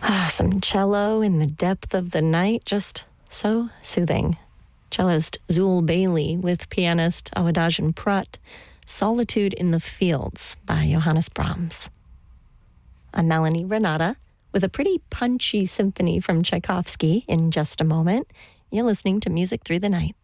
Some cello in the depth of the night, just so soothing. Cellist Zul Bailey with pianist Awadagin Prat, Solitude in the Fields by Johannes Brahms. I'm Melanie Renata with a pretty punchy symphony from Tchaikovsky in just a moment. You're listening to Music Through the Night.